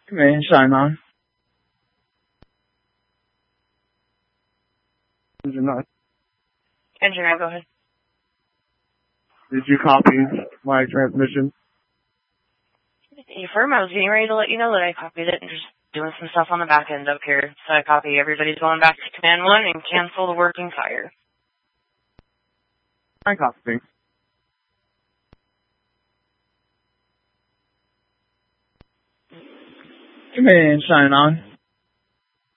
Command sign on. Engine on. Engineer, go ahead. Did you copy my transmission? You firm, I was getting ready to let you know that I copied it and just doing some stuff on the back end up here. So I copy everybody's going back to Command 1 and cancel the working fire. I copy. Command sign on.